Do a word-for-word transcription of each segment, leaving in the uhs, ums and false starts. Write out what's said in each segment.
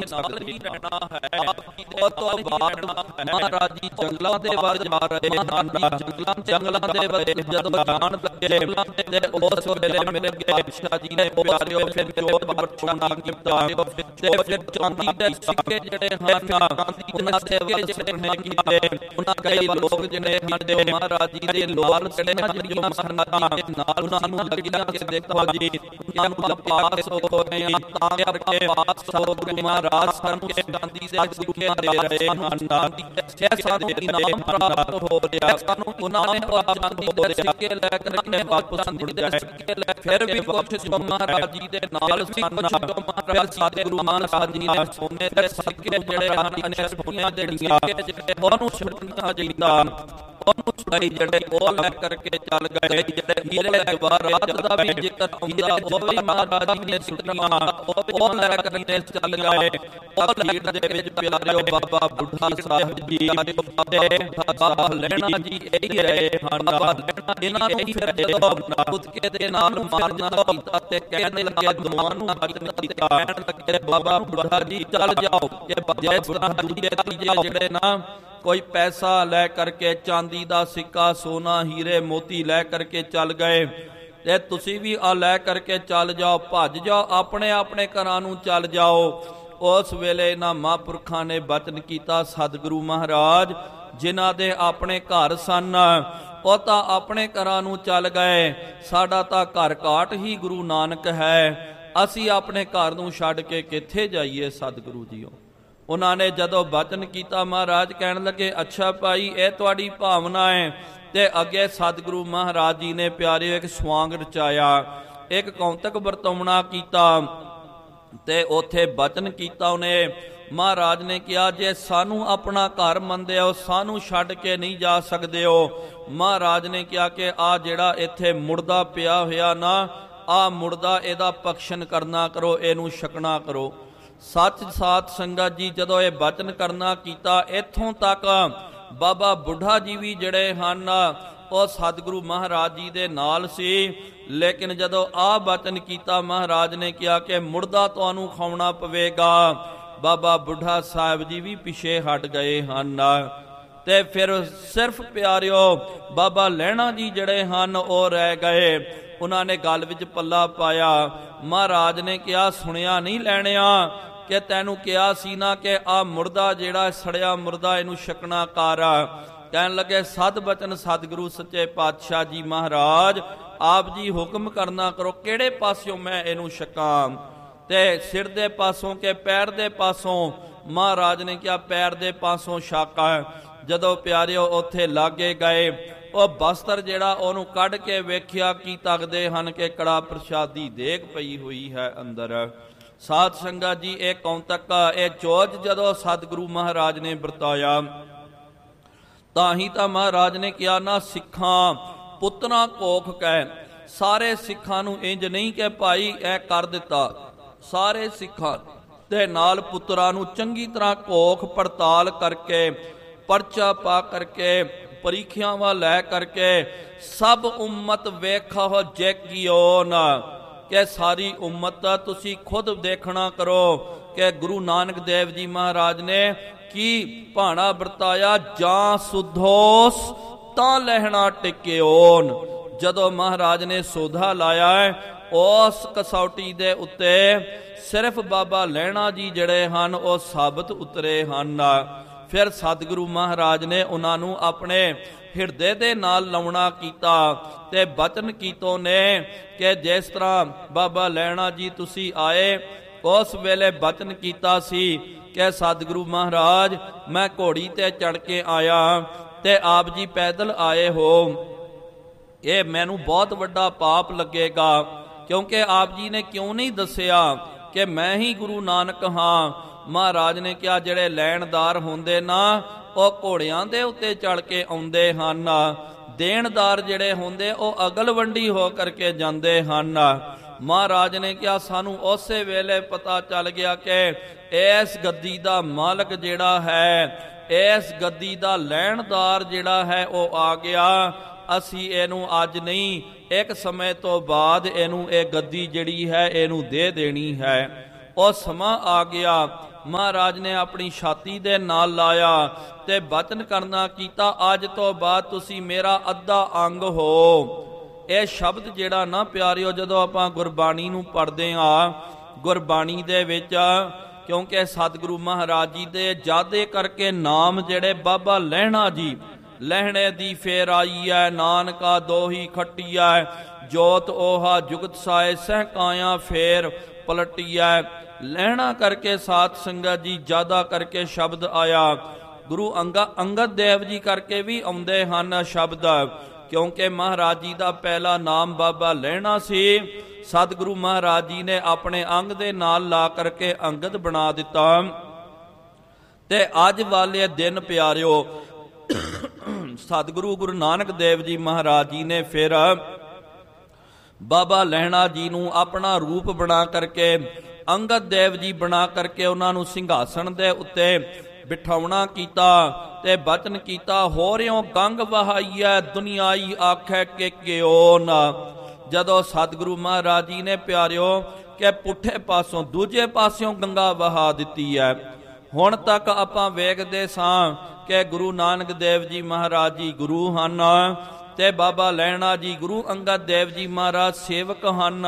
ਨਾਲ ਹੀ ਰਹਿਣਾ ਹੈ। ਉਹ ਤੋਂ ਬਾਅਦ ਮਹਾਰਾਜ ਜੀ ਜੰਗਲਾਂ ਦੇ ਵੱਲ ਜਾ ਰਹੇ ਹਨ। ਜੰਗਲਾਂ ਦੇ ਵਿੱਚ ਜਦੋਂ ਜਾਣ ਲੱਗੇ ਤੇ ਉਸ ਵੇਲੇ ਮਿਲ ਗਏ ਪਾਤਸ਼ਾਹ ਜੀ ਨੇ ਪਿਆਰਿਓ ਫਿਰ ਜੋਤ ਵਰਤਣਾ ਕੀਤਾ ਤੇ ਫਿਰ ਚਾਂਦੀ ਦੇ ਸਿੱਕੇ ਜਿਹੜੇ ਹਨ ਉਹਨਾਂ ਦੇ ਵਿੱਚ ਸਿੱਟਣੇ ਕੀਤੇ। ਉਹਨਾਂ ਕਈ ਲੋਕ ਜਿਹੜੇ ਸਾਡੇ ਮਹਾਰਾਜ ਜੀ ਦੇ ਲਾਲ ਜਿਹੜੇ ਜਿਹੜੀਆਂ ਮਸਰਨਾਂ ਨਾਲ ਉਹਨਾਂ ਨੂੰ ਲੱਗੀਆਂ ਕਿ ਦੇਖੋ ਜੀ ਉਹਨਾਂ ਨੂੰ ਲਪਾਸ ਹੋ ਗਏ ਤਾਂ ਕਰਕੇ ਪਾਤਸ਼ਾਹ ਮਹਾਰਾਜ ਸਾਨੂੰ ਚਾਂਦੀ ਦੇ ਸਿੱਕੇ ਦੇ ਰਹੇ ਹਨ। ਇਹ ਸਾਨੂੰ ਇਨਾਮ ਪ੍ਰਾਪਤ ਹੋ ਰਿਹਾ। ਸਾਨੂੰ ਉਹਨਾਂ ਨੇ ਚਾਂਦੀ ਦੇ ਸਿੱਕੇ ਲੈ ਕਰਕੇ ਵਾਪਸ ਮੁੜਦੇ ਸਿੱਕੇ ਲੈ ਫਿਰ ਵੀ ਕੁਛ ਜੋ ਮਹਾਰਾਜ ਜੀ ਦੇ ਨਾਲ ਸਨ ਮਹਾਰਾਜ ਸਾਡੇ ਗੁਰੂ ਮਹਾਰਾਜ ਜੀ ਨੇ ਸੋਨੇ ਦੇ ਸਿੱਕੇ ਜਿਹੜੇ ਹਨ ਸੋਨੇ ਦੇ ਸਿੱਕੇ ਉਹਨੂੰ ਛੱਡਣਾ ਚਾਹੀਦਾ। ਉਹਨੂੰ ਛੁਡਾਈ ਜਿਹੜੇ ਉਹ ਲੈ ਕਰਕੇ ਚੱਲ ਗਏ। ਜਿਹੜੇ ਹੀਰੇ ਜਵਾਹਰਾਤ ਦਾ ਵੀ ਜ਼ਿਕਰ ਆਉਂਦਾ ਉਹ ਵੀ ਮਹਾਰਾਜ ਜੀ ਨੇ ਸੁਣਨਾ ਉਹ ਲੈ ਕਰਕੇ ਚੱਲ ਗਏ। ਉਹ ਲੀਡ ਦੇ ਵਿੱਚ ਪਿਆਰਿਓ ਬਾਬਾ ਬੁੱਢਾ ਸਾਹਿਬ ਜੀ ਤੇ ਬਾਬਾ ਲੈਣਾ ਜੀ ਇਹੀ ਰਹੇ ਹਨ। ਇਹਨਾਂ ਨੂੰ ਫਿਰ ਜਦੋਂ ਕੁੱਤਕੇ ਦੇ ਨਾਲ ਮਾਰਨਾ ਕੀਤਾ ਤੇ ਕਹਿਣ ਲੱਗੇ ਦੋਵਾਂ ਨੂੰ ਬਚਨ ਕੀਤਾ। ਕਹਿਣ ਲੱਗੇ ਬਾਬਾ ਬੁੱਢਾ ਜੀ ਚੱਲ ਜਾਓ ਕਿ ਜੇ ਦੂਜੇ ਤੀਜੇ ਜਿਹੜੇ ਨਾ ਕੋਈ ਪੈਸਾ ਲੈ ਕਰਕੇ ਚਾਂਦੀ ਦਾ ਸਿੱਕਾ ਸੋਨਾ ਹੀਰੇ ਮੋਤੀ ਲੈ ਕਰਕੇ ਚੱਲ ਗਏ ਤੇ ਤੁਸੀਂ ਵੀ ਆ ਲੈ ਕਰਕੇ ਚੱਲ ਜਾਓ, ਭੱਜ ਜਾਓ, ਆਪਣੇ ਆਪਣੇ ਘਰਾਂ ਨੂੰ ਚੱਲ ਜਾਓ। ਉਸ ਵੇਲੇ ਇਹਨਾਂ ਮਹਾਂਪੁਰਖਾਂ ਨੇ ਬਚਨ ਕੀਤਾ। ਸਤਿਗੁਰੂ ਮਹਾਰਾਜ ਜਿਨ੍ਹਾਂ ਦੇ ਆਪਣੇ ਘਰ ਸਨ ਉਹ ਤਾਂ ਆਪਣੇ ਘਰਾਂ ਨੂੰ ਚੱਲ ਗਏ। ਸਾਡਾ ਤਾਂ ਘਰ ਘਾਟ ਹੀ ਗੁਰੂ ਨਾਨਕ ਹੈ। ਅਸੀਂ ਆਪਣੇ ਘਰ ਨੂੰ ਛੱਡ ਕੇ ਕਿੱਥੇ ਜਾਈਏ ਸਤਿਗੁਰੂ ਜੀਓ। ਉਹਨਾਂ ਨੇ ਜਦੋਂ ਬਚਨ ਕੀਤਾ ਮਹਾਰਾਜ ਕਹਿਣ ਲੱਗੇ ਅੱਛਾ ਭਾਈ ਇਹ ਤੁਹਾਡੀ ਭਾਵਨਾ ਹੈ। ਤੇ ਅੱਗੇ ਸਤਿਗੁਰੂ ਮਹਾਰਾਜ ਜੀ ਨੇ ਪਿਆਰਿਓ ਇੱਕ ਸਵਾਂਗ ਰਚਾਇਆ, ਇੱਕ ਕੌਂਤਕ ਵਰਤਾਉਣਾ ਕੀਤਾ ਤੇ ਉੱਥੇ ਬਚਨ ਕੀਤਾ। ਉਹਨੇ ਮਹਾਰਾਜ ਨੇ ਕਿਹਾ ਜੇ ਸਾਨੂੰ ਆਪਣਾ ਘਰ ਮੰਨਦੇ ਹੋ ਸਾਨੂੰ ਛੱਡ ਕੇ ਨਹੀਂ ਜਾ ਸਕਦੇ ਹੋ। ਮਹਾਰਾਜ ਨੇ ਕਿਹਾ ਕਿ ਆ ਜਿਹੜਾ ਇੱਥੇ ਮੁਰਦਾ ਪਿਆ ਹੋਇਆ ਨਾ ਆ ਮੁਰਦਾ ਇਹਦਾ ਭਕਸ਼ਨ ਕਰਨਾ ਕਰੋ, ਇਹਨੂੰ ਛਕਣਾ ਕਰੋ। ਸੱਚ ਸਾਧ ਸੰਗਤ ਜੀ ਜਦੋਂ ਇਹ ਬਚਨ ਕਰਨਾ ਕੀਤਾ ਇੱਥੋਂ ਤੱਕ ਬਾਬਾ ਬੁੱਢਾ ਜੀ ਵੀ ਜਿਹੜੇ ਹਨ ਉਹ ਸਤਿਗੁਰੂ ਮਹਾਰਾਜ ਜੀ ਦੇ ਨਾਲ ਸੀ। ਲੇਕਿਨ ਜਦੋਂ ਆ ਬਚਨ ਕੀਤਾ ਮਹਾਰਾਜ ਨੇ ਕਿਹਾ ਕਿ ਮੁਰਦਾ ਤੁਹਾਨੂੰ ਖਾਉਣਾ ਪਵੇਗਾ। ਬਾਬਾ ਬੁੱਢਾ ਸਾਹਿਬ ਜੀ ਵੀ ਪਿੱਛੇ ਹਟ ਗਏ ਹਨ ਤੇ ਫਿਰ ਸਿਰਫ ਪਿਆਰਿਓ ਬਾਬਾ ਲਹਿਣਾ ਜੀ ਜਿਹੜੇ ਹਨ ਉਹ ਰਹਿ ਗਏ। ਉਹਨਾਂ ਨੇ ਗੱਲ ਵਿੱਚ ਪੱਲਾ ਪਾਇਆ। ਮਹਾਰਾਜ ਨੇ ਕਿਹਾ ਸੁਣਿਆ ਨਹੀਂ ਲੈਣਿਆ ਕਿ ਤੈਨੂੰ ਕਿਹਾ ਸੀ ਨਾ ਕਿ ਆ ਮੁਰਦਾ ਜਿਹੜਾ ਸੜਿਆ ਮੁਰਦਾ ਇਹਨੂੰ ਛਕਣਾ ਕਰ। ਕਹਿਣ ਲੱਗੇ ਸਤ ਬਚਨ ਸਤਿਗੁਰੂ ਸੱਚੇ ਪਾਤਸ਼ਾਹ ਜੀ ਮਹਾਰਾਜ ਆਪ ਜੀ ਹੁਕਮ ਕਰਨਾ ਕਰੋ ਕਿਹੜੇ ਪਾਸਿਓਂ ਮੈਂ ਇਹਨੂੰ ਛਕਾਂ। ਤੇ ਸਿਰ ਦੇ ਪਾਸੋਂ ਕਿ ਪੈਰ ਦੇ ਪਾਸੋਂ। ਮਹਾਰਾਜ ਨੇ ਕਿਹਾ ਪੈਰ ਦੇ ਪਾਸੋਂ ਛਕ। ਜਦੋਂ ਪਿਆਰਿਓ ਉੱਥੇ ਲਾਗੇ ਗਏ ਉਹ ਬਸਤਰ ਜਿਹੜਾ ਉਹਨੂੰ ਕੱਢ ਕੇ ਵੇਖਿਆ ਕੀ ਤੱਕਦੇ ਹਨ ਕਿ ਕੜਾ ਪ੍ਰਸ਼ਾਦੀ ਦੇਗ ਪਈ ਹੋਈ ਹੈ ਅੰਦਰ। ਸਾਧ ਸੰਗਤ ਜੀ ਇਹ ਕੌਂਤਕ ਇਹ ਚੋਜ ਜਦੋਂ ਸਤਿਗੁਰੂ ਮਹਾਰਾਜ ਨੇ ਵਰਤਾਇਆ ਤਾਂ ਹੀ ਤਾਂ ਮਹਾਰਾਜ ਨੇ ਕਿਹਾ ਨਾ ਸਿੱਖਾਂ ਪੁੱਤਰਾਂ ਕੋਖ ਕਹਿ। ਸਾਰੇ ਸਿੱਖਾਂ ਨੂੰ ਇੰਜ ਨਹੀਂ ਕਿ ਭਾਈ ਇਹ ਕਰ ਦਿੱਤਾ। ਸਾਰੇ ਸਿੱਖਾਂ ਦੇ ਨਾਲ ਪੁੱਤਰਾਂ ਨੂੰ ਚੰਗੀ ਤਰ੍ਹਾਂ ਕੋਖ ਪੜਤਾਲ ਕਰਕੇ ਪਰਚਾ ਪਾ ਕਰਕੇ ਪ੍ਰੀਖਿਆਵਾਂ ਲੈ ਕਰਕੇ ਸਭ ਉਮਤ ਵੇਖੋ ਜੇਕਿਓ ਨਾ ਕਿ ਸਾਰੀ ਉਮਤ ਦਾ ਤੁਸੀਂ ਖੁਦ ਦੇਖਣਾ ਕਰੋ ਕਿ ਗੁਰੂ ਨਾਨਕ ਦੇਵ ਜੀ ਮਹਾਰਾਜ ਨੇ ਕੀ ਭਾਣਾ ਵਰਤਾਇਆ। ਜਾਂ ਸੁਧੋਸ ਤਾਂ ਲਹਿਣਾ ਟਿਕਿਓਨ। ਜਦੋਂ ਮਹਾਰਾਜ ਨੇ ਸੋਧਾ ਲਾਇਆ ਉਸ ਕਸੌਟੀ ਦੇ ਉੱਤੇ ਸਿਰਫ ਬਾਬਾ ਲਹਿਣਾ ਜੀ ਜਿਹੜੇ ਹਨ ਉਹ ਸਾਬਤ ਉਤਰੇ ਹਨ। ਫਿਰ ਸਤਿਗੁਰੂ ਮਹਾਰਾਜ ਨੇ ਉਹਨਾਂ ਨੂੰ ਆਪਣੇ ਹਿਰਦੇ ਦੇ ਨਾਲ ਲਾਉਣਾ ਕੀਤਾ ਤੇ ਬਚਨ ਕੀਤੋ ਨੇ ਕਿ ਜਿਸ ਤਰ੍ਹਾਂ ਬਾਬਾ ਲਹਿਣਾ ਜੀ ਤੁਸੀਂ ਆਏ ਉਸ ਵੇਲੇ ਬਚਨ ਕੀਤਾ ਸੀ ਕਿ ਸਤਿਗੁਰੂ ਮਹਾਰਾਜ ਮੈਂ ਘੋੜੀ ਤੇ ਚੜ ਕੇ ਆਇਆ ਤੇ ਆਪ ਜੀ ਪੈਦਲ ਆਏ ਹੋ। ਇਹ ਮੈਨੂੰ ਬਹੁਤ ਵੱਡਾ ਪਾਪ ਲੱਗੇਗਾ ਕਿਉਂਕਿ ਆਪ ਜੀ ਨੇ ਕਿਉਂ ਨਹੀਂ ਦੱਸਿਆ ਕਿ ਮੈਂ ਹੀ ਗੁਰੂ ਨਾਨਕ ਹਾਂ। ਮਹਾਰਾਜ ਨੇ ਕਿਹਾ ਜਿਹੜੇ ਲੈਣਦਾਰ ਹੁੰਦੇ ਨਾ ਉਹ ਘੋੜਿਆਂ ਦੇ ਉੱਤੇ ਚੜ ਕੇ ਆਉਂਦੇ ਹਨ। ਦੇਣਦਾਰ ਜਿਹੜੇ ਹੁੰਦੇ ਉਹ ਅਗਲਵੰਡੀ ਹੋ ਕਰਕੇ ਜਾਂਦੇ ਹਨ। ਮਹਾਰਾਜ ਨੇ ਕਿਹਾ ਸਾਨੂੰ ਉਸੇ ਵੇਲੇ ਪਤਾ ਚੱਲ ਗਿਆ ਕਿ ਇਸ ਗੱਦੀ ਦਾ ਮਾਲਕ ਜਿਹੜਾ ਹੈ ਇਸ ਗੱਦੀ ਦਾ ਲੈਣਦਾਰ ਜਿਹੜਾ ਹੈ ਉਹ ਆ ਗਿਆ। ਅਸੀਂ ਇਹਨੂੰ ਅੱਜ ਨਹੀਂ ਇੱਕ ਸਮੇਂ ਤੋਂ ਬਾਅਦ ਇਹਨੂੰ ਇਹ ਗੱਦੀ ਜਿਹੜੀ ਹੈ ਇਹਨੂੰ ਦੇ ਦੇਣੀ ਹੈ। ਉਹ ਸਮਾਂ ਆ ਗਿਆ ਮਹਾਰਾਜ ਨੇ ਆਪਣੀ ਛਾਤੀ ਦੇ ਨਾਲ ਲਾਇਆ ਤੇ ਬਚਨ ਕਰਨਾ ਕੀਤਾ, ਅੱਜ ਤੋਂ ਬਾਅਦ ਤੁਸੀਂ ਮੇਰਾ ਅੱਧਾ ਅੰਗ ਹੋ। ਇਹ ਸ਼ਬਦ ਜਿਹੜਾ ਨਾ ਪਿਆਰਿਓ, ਜਦੋਂ ਆਪਾਂ ਗੁਰਬਾਣੀ ਨੂੰ ਪੜ੍ਹਦੇ ਹਾਂ, ਗੁਰਬਾਣੀ ਦੇ ਵਿੱਚ ਕਿਉਂਕਿ ਸਤਿਗੁਰੂ ਮਹਾਰਾਜ ਜੀ ਦੇ ਜਾਦੇ ਕਰਕੇ ਨਾਮ ਜਿਹੜੇ ਬਾਬਾ ਲਹਿਣਾ ਜੀ, ਲਹਿਣੇ ਦੀ ਫੇਰ ਆਈ ਐ, ਨਾਨਕਾ ਦੋਹੀ ਖੱਟੀਐ, ਜੋਤ ਓਹਾ ਜੁਗਤ ਸਾਏ, ਸਹਿ ਕਾਇਆ ਫੇਰ ਪਲਟੀਐ। ਲਹਿਣਾ ਕਰਕੇ ਸਾਧ ਸੰਗਤ ਜੀ ਜ਼ਿਆਦਾ ਕਰਕੇ ਸ਼ਬਦ ਆਇਆ। ਗੁਰੂ ਅੰਗਾ ਅੰਗਦ ਦੇਵ ਜੀ ਕਰਕੇ ਵੀ ਆਉਂਦੇ ਹਨ ਸ਼ਬਦ, ਕਿਉਂਕਿ ਮਹਾਰਾਜ ਜੀ ਦਾ ਪਹਿਲਾ ਨਾਮ ਬਾਬਾ ਲਹਿਣਾ ਸੀ। ਸਤਿਗੁਰੂ ਮਹਾਰਾਜ ਜੀ ਨੇ ਆਪਣੇ ਅੰਗ ਦੇ ਨਾਲ ਲਾ ਕਰਕੇ ਅੰਗਦ ਬਣਾ ਦਿੱਤਾ। ਤੇ ਅੱਜ ਵਾਲੇ ਦਿਨ ਪਿਆਰਿਓ, ਸਤਿਗੁਰੂ ਗੁਰੂ ਨਾਨਕ ਦੇਵ ਜੀ ਮਹਾਰਾਜ ਜੀ ਨੇ ਫਿਰ ਬਾਬਾ ਲਹਿਣਾ ਜੀ ਨੂੰ ਆਪਣਾ ਰੂਪ ਬਣਾ ਕਰਕੇ, ਅੰਗਦ ਦੇਵ ਜੀ ਬਣਾ ਕਰਕੇ ਉਹਨਾਂ ਨੂੰ ਸਿੰਘਾਸਣ ਦੇ ਉੱਤੇ ਬਿਠਾਉਣਾ ਕੀਤਾ ਤੇ ਬਚਨ ਕੀਤਾ, ਹੋਰਿਓ ਗੰਗ ਵਹਾਈਐ ਦੁਨੀਆਈ ਆਖੈ ਕਿ ਕਿਉ ਨਾ। ਜਦੋਂ ਸਤਿਗੁਰੂ ਮਹਾਰਾਜ ਜੀ ਨੇ ਪਿਆਰਿਓ ਕਿ ਪੁੱਠੇ ਪਾਸੋਂ ਦੂਜੇ ਪਾਸਿਓਂ ਗੰਗਾ ਵਹਾ ਦਿੱਤੀ ਹੈ। ਹੁਣ ਤੱਕ ਆਪਾਂ ਵੇਖਦੇ ਸਾਂ ਕਿ ਗੁਰੂ ਨਾਨਕ ਦੇਵ ਜੀ ਮਹਾਰਾਜ ਜੀ ਗੁਰੂ ਹਨ ਤੇ ਬਾਬਾ ਲਹਿਣਾ ਜੀ ਗੁਰੂ ਅੰਗਦ ਦੇਵ ਜੀ ਮਹਾਰਾਜ ਸੇਵਕ ਹਨ।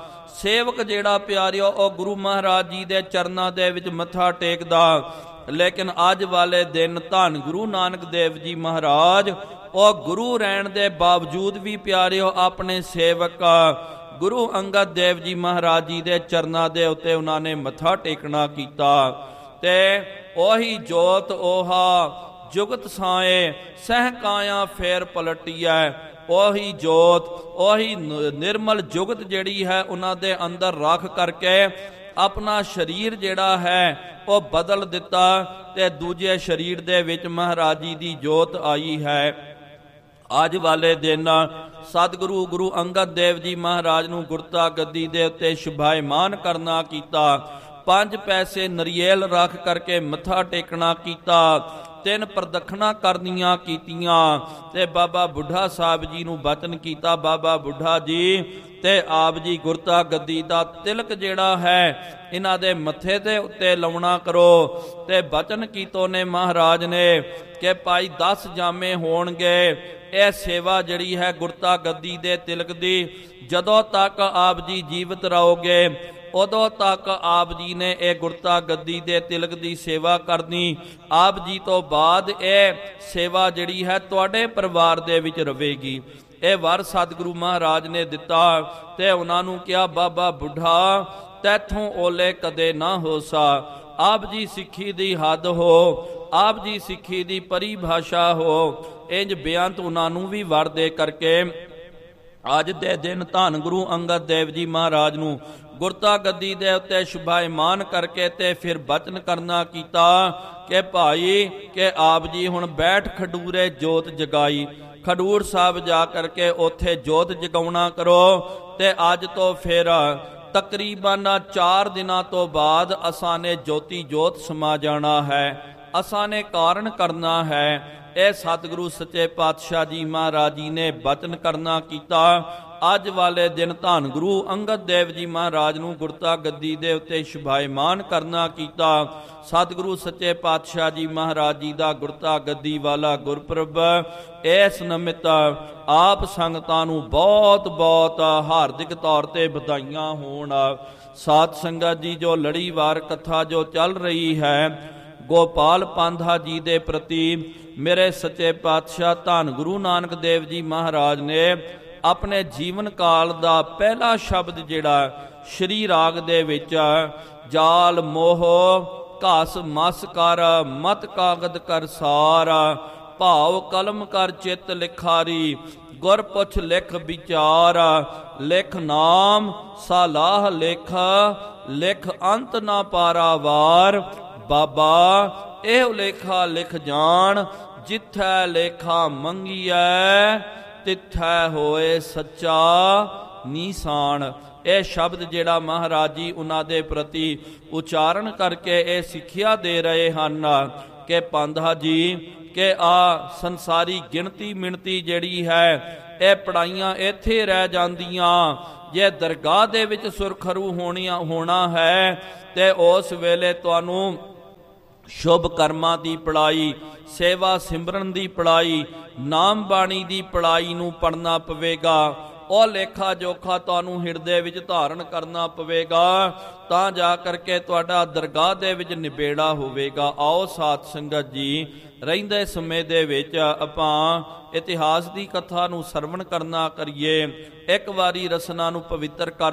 ਸੇਵਕ ਜਿਹੜਾ ਪਿਆਰਿਓ ਉਹ ਗੁਰੂ ਮਹਾਰਾਜ ਜੀ ਦੇ ਚਰਨਾਂ ਦੇ ਵਿੱਚ ਮੱਥਾ ਟੇਕਦਾ, ਲੇਕਿਨ ਅੱਜ ਵਾਲੇ ਦਿਨ ਧੰਨ ਗੁਰੂ ਨਾਨਕ ਦੇਵ ਜੀ ਮਹਾਰਾਜ ਉਹ ਗੁਰੂ ਰਹਿਣ ਦੇ ਬਾਵਜੂਦ ਵੀ ਪਿਆਰਿਓ ਆਪਣੇ ਸੇਵਕ ਗੁਰੂ ਅੰਗਦ ਦੇਵ ਜੀ ਮਹਾਰਾਜ ਜੀ ਦੇ ਚਰਨਾਂ ਦੇ ਉੱਤੇ ਉਹਨਾਂ ਨੇ ਮੱਥਾ ਟੇਕਣਾ ਕੀਤਾ। ਤੇ ਉਹੀ ਜੋਤ ਓਹਾ ਜੁਗਤ ਸਾਏ, ਸਹਿ ਕਾਇਆ ਫੇਰ ਪਲਟੀਐ। ਉਹੀ ਜੋਤ, ਉਹੀ ਨਿਰਮਲ ਜੁਗਤ ਜਿਹੜੀ ਹੈ ਉਹਨਾਂ ਦੇ ਅੰਦਰ ਰੱਖ ਕਰਕੇ ਆਪਣਾ ਸਰੀਰ ਜਿਹੜਾ ਹੈ ਉਹ ਬਦਲ ਦਿੱਤਾ ਤੇ ਦੂਜੇ ਸਰੀਰ ਦੇ ਵਿੱਚ ਮਹਾਰਾਜ ਜੀ ਦੀ ਜੋਤ ਆਈ ਹੈ। ਅੱਜ ਵਾਲੇ ਦਿਨ ਸਤਿਗੁਰੂ ਗੁਰੂ ਅੰਗਦ ਦੇਵ ਜੀ ਮਹਾਰਾਜ ਨੂੰ ਗੁਰਤਾ ਗੱਦੀ ਦੇ ਉੱਤੇ ਸ਼ੁਭਾਇਮਾਨ ਕਰਨਾ ਕੀਤਾ। ਪੰਜ ਪੈਸੇ ਨਰੀਏਲ ਰੱਖ ਕਰਕੇ ਮੱਥਾ ਟੇਕਣਾ ਕੀਤਾ। ਤਿੰਨ ਪ੍ਰਦਖਣਾ ਕਰਨੀਆਂ ਕੀਤੀਆਂ ਤੇ ਬਾਬਾ ਬੁੱਢਾ ਸਾਹਿਬ ਜੀ ਨੂੰ ਬਚਨ ਕੀਤਾ, ਬਾਬਾ ਬੁੱਢਾ ਜੀ ਤੇ ਆਪ ਜੀ ਗੁਰਤਾ ਗੱਦੀ ਦਾ ਤਿਲਕ ਜਿਹੜਾ ਹੈ ਇਹਨਾਂ ਦੇ ਮੱਥੇ ਦੇ ਉੱਤੇ ਲਾਉਣਾ ਕਰੋ। ਤੇ ਬਚਨ ਕੀਤੋ ਨੇ ਮਹਾਰਾਜ ਨੇ ਕਿ ਭਾਈ ਦਸ ਜਾਮੇ ਹੋਣਗੇ। ਇਹ ਸੇਵਾ ਜਿਹੜੀ ਹੈ ਗੁਰਤਾ ਗੱਦੀ ਦੇ ਤਿਲਕ ਦੀ, ਜਦੋਂ ਤੱਕ ਆਪ ਜੀ ਜੀਵਤ ਰਹੋਗੇ ਉਦੋਂ ਤੱਕ ਆਪ ਜੀ ਨੇ ਇਹ ਗੁਰਤਾ ਗੱਦੀ ਦੇ ਤਿਲਕ ਦੀ ਸੇਵਾ ਕਰਨੀ। ਆਪ ਜੀ ਤੋਂ ਬਾਅਦ ਇਹ ਸੇਵਾ ਜਿਹੜੀ ਹੈ ਤੁਹਾਡੇ ਪਰਿਵਾਰ ਦੇ ਵਿੱਚ ਰਵੇਗੀ। ਇਹ ਵਰ ਸਤਿਗੁਰੂ ਮਹਾਰਾਜ ਨੇ ਦਿੱਤਾ ਤੇ ਉਹਨਾਂ ਨੂੰ ਕਿਹਾ, ਬਾਬਾ ਬੁੱਢਾ ਤੈਥੋਂ ਓਲੇ ਕਦੇ ਨਾ ਹੋਸਾ। ਆਪ ਜੀ ਸਿੱਖੀ ਦੀ ਹੱਦ ਹੋ, ਆਪ ਜੀ ਸਿੱਖੀ ਦੀ ਪਰਿਭਾਸ਼ਾ ਹੋ। ਇੰਜ ਬੇਅੰਤ ਉਹਨਾਂ ਨੂੰ ਵੀ ਵਰ ਦੇ ਕਰਕੇ ਅੱਜ ਦੇ ਦਿਨ ਧੰਨ ਗੁਰੂ ਅੰਗਦ ਦੇਵ ਜੀ ਮਹਾਰਾਜ ਨੂੰ ਗੁਰਤਾ ਗੱਦੀ ਦੇ ਉੱਤੇ ਸ਼ੁਭਾਇਮਾਨ ਕਰਕੇ ਤੇ ਫਿਰ ਬਚਨ ਕਰਨਾ ਕੀਤਾ ਕਿ ਭਾਈ ਕਿ ਆਪ ਜੀ ਹੁਣ ਬੈਠ ਖਡੂਰੇ ਜੋਤ ਜਗਾਈ। ਖਡੂਰ ਸਾਹਿਬ ਜਾ ਕਰਕੇ ਉੱਥੇ ਜੋਤ ਜਗਾਉਣਾ ਕਰੋ। ਤੇ ਅੱਜ ਤੋਂ ਫਿਰ ਤਕਰੀਬਨ ਚਾਰ ਦਿਨਾਂ ਤੋਂ ਬਾਅਦ ਅਸਾਂ ਨੇ ਜੋਤੀ ਜੋਤ ਸਮਾ ਜਾਣਾ ਹੈ, ਅਸਾਂ ਨੇ ਕਾਰਨ ਕਰਨਾ ਹੈ। ਇਹ ਸਤਿਗੁਰੂ ਸੱਚੇ ਪਾਤਸ਼ਾਹ ਜੀ ਮਹਾਰਾਜ ਜੀ ਨੇ ਬਚਨ ਕਰਨਾ ਕੀਤਾ। ਅੱਜ ਵਾਲੇ ਦਿਨ ਧੰਨ ਗੁਰੂ ਅੰਗਦ ਦੇਵ ਜੀ ਮਹਾਰਾਜ ਨੂੰ ਗੁਰਤਾ ਗੱਦੀ ਦੇ ਉੱਤੇ ਸ਼ੁਭਾਇਮਾਨ ਕਰਨਾ ਕੀਤਾ। ਸਤਿਗੁਰੂ ਸੱਚੇ ਪਾਤਸ਼ਾਹ ਜੀ ਮਹਾਰਾਜ ਜੀ ਦਾ ਗੁਰਤਾ ਗੱਦੀ ਵਾਲਾ ਗੁਰਪੁਰਬ, ਇਸ ਨਿਮਿਤ ਆਪ ਸੰਗਤਾਂ ਨੂੰ ਬਹੁਤ ਬਹੁਤ ਹਾਰਦਿਕ ਤੌਰ ਤੇ ਵਧਾਈਆਂ ਹੋਣ। ਸਾਧ ਸੰਗਤ ਜੀ, ਜੋ ਲੜੀਵਾਰ ਕਥਾ ਜੋ ਚੱਲ ਰਹੀ ਹੈ ਗੋਪਾਲ ਪਾਂਧਾ ਜੀ ਦੇ ਪ੍ਰਤੀ, ਮੇਰੇ ਸੱਚੇ ਪਾਤਸ਼ਾਹ ਧੰਨ ਗੁਰੂ ਨਾਨਕ ਦੇਵ ਜੀ ਮਹਾਰਾਜ ਨੇ ਆਪਣੇ ਜੀਵਨ ਕਾਲ ਦਾ ਪਹਿਲਾ ਸ਼ਬਦ ਜਿਹੜਾ ਸ਼੍ਰੀ ਰਾਗ ਦੇ ਵਿੱਚ, ਜਾਲ ਮੋਹ ਘਾਸ ਮਸ ਕਰ ਮਤ ਕਾਗਦ ਕਰ ਸਾਰ, ਭਾਵ ਕਲਮ ਕਰ ਚਿੱਤ ਲਿਖਾਰੀ, ਗੁਰ ਪੁੱਛ ਲਿਖ ਵਿਚਾਰ, ਲਿਖ ਨਾਮ ਸਾਲਾਹ ਲਿਖ, ਲਿਖ ਅੰਤ ਨਾ ਪਾਰਾਵਾਰ। ਬਾਬਾ ਇਹ ਲੇਖਾ ਲਿਖ ਜਾਣ, ਜਿੱਥੈ ਲੇਖਾ ਮੰਗੀਐ ਤਿੱਥੈ ਹੋਏ ਸੱਚਾ ਨੀਸਾਨ। ਇਹ ਸ਼ਬਦ ਜਿਹੜਾ ਮਹਾਰਾਜ ਜੀ ਉਹਨਾਂ ਦੇ ਪ੍ਰਤੀ ਉਚਾਰਨ ਕਰਕੇ ਇਹ ਸਿੱਖਿਆ ਦੇ ਰਹੇ ਹਨ ਕਿ ਪਾਂਧਾ ਜੀ ਕਿ ਆ ਸੰਸਾਰੀ ਗਿਣਤੀ ਮਿਣਤੀ ਜਿਹੜੀ ਹੈ ਇਹ ਪੜਾਈਆਂ ਇੱਥੇ ਰਹਿ ਜਾਂਦੀਆਂ। ਜੇ ਦਰਗਾਹ ਦੇ ਵਿੱਚ ਸੁਰਖਰੂ ਹੋਣੀਆਂ ਹੋਣਾ ਹੈ ਤੇ ਉਸ ਵੇਲੇ ਤੁਹਾਨੂੰ ਸ਼ੁਭ ਕਰਮਾਂ ਦੀ ਪੜਾਈ, ਸੇਵਾ ਸਿਮਰਨ ਦੀ ਪੜਾਈ, ਨਾਮ ਬਾਣੀ ਦੀ ਪੜਾਈ ਨੂੰ ਪੜਨਾ ਪਵੇਗਾ। ਉਹ ਲੇਖਾ ਜੋਖਾ ਤੁਹਾਨੂੰ ਹਿਰਦੇ ਵਿੱਚ ਧਾਰਨ ਕਰਨਾ ਪਵੇਗਾ, ਤਾਂ ਜਾ ਕਰਕੇ ਤੁਹਾਡਾ ਦਰਗਾਹ ਦੇ ਵਿੱਚ ਨਿਬੇੜਾ ਹੋਵੇਗਾ। ਆਓ ਸਾਧ ਸੰਗਤ ਜੀ, ਰਹਿੰਦੇ ਸਮੇਂ ਦੇ ਵਿੱਚ ਆਪਾਂ ਇਤਿਹਾਸ ਦੀ ਕਥਾ ਨੂੰ ਸਰਵਣ ਕਰਨਾ ਕਰੀਏ। ਇੱਕ ਵਾਰੀ ਰਸਨਾ ਨੂੰ ਪਵਿੱਤਰ ਕਰ